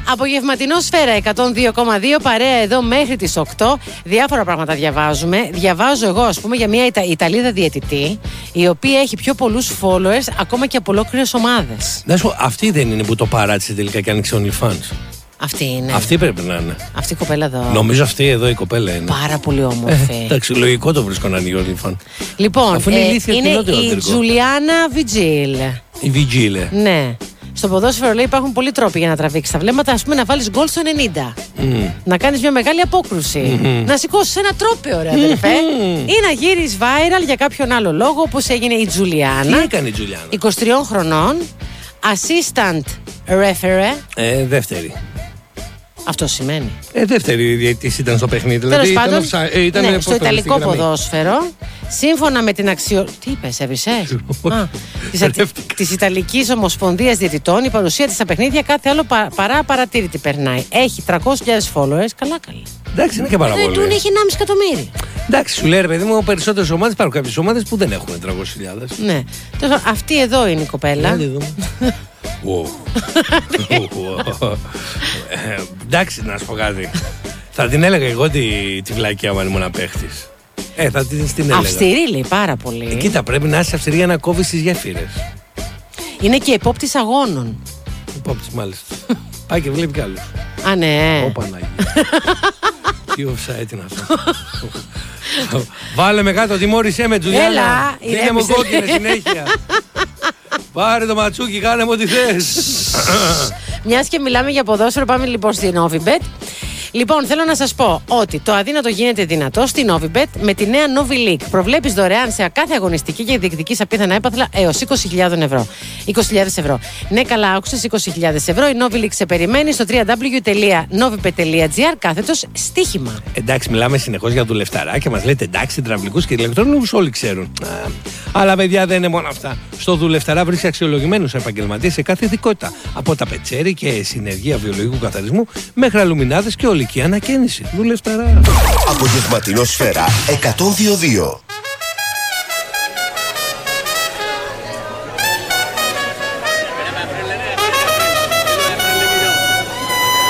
Απογευματινό Σφαίρα 102,2, παρέα εδώ μέχρι τις 8. Διάφορα πράγματα διαβάζουμε. Διαβάζω εγώ, ας πούμε, για μια Ιταλίδα διαιτητή, η οποία έχει πιο πολλούς followers ακόμα και από ολόκληρες ομάδες. Να σου πω, αυτή δεν είναι που το παράτησε τελικά και άνοιξε OnlyFans? Αυτή είναι. Αυτή πρέπει να είναι. Αυτή η κοπέλα εδώ. Νομίζω αυτή εδώ η κοπέλα είναι. Πάρα πολύ όμορφη. Εντάξει, λογικό το βρίσκω να ανοίγει OnlyFans. Λοιπόν, αφού είναι ηλίθια, είναι η Τζουλιάνα Βιτζίλ. Η Βιτζίλε. Ναι. Στο ποδόσφαιρο, λέει, υπάρχουν πολλοί τρόποι για να τραβήξεις τα βλέμματα. Ας πούμε, να βάλεις γκολ στο 90. Να κάνεις μια μεγάλη απόκρουση. Να σηκώσεις ένα τρόπαιο, ρε αδερφέ. Ή να γύρεις viral για κάποιον άλλο λόγο, όπως έγινε η Τζουλιάνα. Τι έκανε η Τζουλιάνα? 23 χρονών. Assistant referee. Δεύτερη. Αυτό σημαίνει. Δεύτερη διαιτητής ήταν στο παιχνίδι. Τέλος Δηλαδή πάντων, ήταν στο ιταλικό ποδόσφαιρο, σύμφωνα με την Τι είπες, έβρισες? Της Ιταλικής Ομοσπονδίας Διαιτητών, η παρουσία της στα παιχνίδια κάθε άλλο παρά παρατήρητη περνάει. Έχει 300.000 followers. Καλά. Εντάξει, είναι και πάρα πολύ. Του έχει 1,5 εκατομμύρια. Εντάξει, σου λέει, ρε παιδί μου, περισσότερες ομάδες, υπάρχουν κάποιες ομάδες που δεν έχουν 300.000. Ναι. Αυτή εδώ είναι η κοπέλα. Εντάξει, να σου πω κάτι. Θα την έλεγα εγώ τη βλακία άμα ήμουν παίχτης. Θα την έλεγα. Αυστηρή, λέει, πάρα πολύ. Κοίτα, πρέπει να είσαι αυστηρή για να κόβεις τις γέφυρες. Είναι και επόπτης αγώνων. Επόπτης, μάλιστα. Πάει και βλέπει κι άλλους. Α, ναι. Ω Παναγία. Τι offside είναι αυτό? Βάλε με κάτω, τιμώρησέ με, Τζουλιάνα. Δίνε μου κόκκινη συνέχεια. Πάρε το ματσούκι, κάνε μου ό,τι θες. Μιας και μιλάμε για ποδόσφαιρο, πάμε λοιπόν στην Novibet. Λοιπόν, θέλω να σας πω ότι το αδύνατο γίνεται δυνατό στην Novibet με τη νέα Novi League. Προβλέπεις δωρεάν σε κάθε αγωνιστική και διεκδικείς απίθανα έπαθλα έως 20.000 ευρώ. 20.000 ευρώ. Ναι, καλά άκουσες, 20.000 ευρώ. Η Novi League σε περιμένει στο www.novibet.gr/στοίχημα. Εντάξει, μιλάμε συνεχώς για δουλευταρά και μας λέτε εντάξει, τραυλικούς και ηλεκτρονικούς όλοι ξέρουν. Αλλά παιδιά, δεν είναι μόνο αυτά. Στο δουλευταρά βρίσκει αξιολογημένους επαγγελματίες σε κάθε ειδικότητα. Από τα πετσέρι και συνεργεία βιολογικού καθαρισμού μέχρι αλουμινάδες και ολική ανακαίνιση. Δουλευταρά. Απογευματινό Σφαίρα 102,2.